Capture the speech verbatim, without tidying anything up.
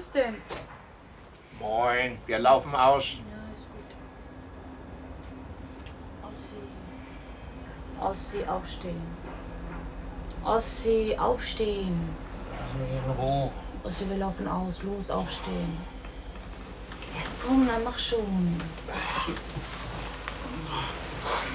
es denn? Moin, wir laufen aus. Ja, ist gut. Ossi. Ossi, aufstehen. Ossi, aufstehen. Lass mich in Ruhe. Ossi, wir laufen aus. Los, aufstehen. Ja, komm, dann mach schon.